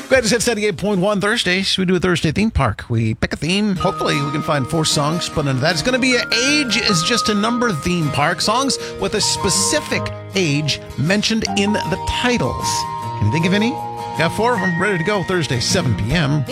Greatest Hits 98.1 Thursdays. We do a Thursday theme park. We pick a theme. Hopefully, we can find 4 songs put into that. It's going to be an age is just a number theme park. Songs with a specific age mentioned in the titles. Can you think of any? Got 4 of them ready to go Thursday, 7 p.m.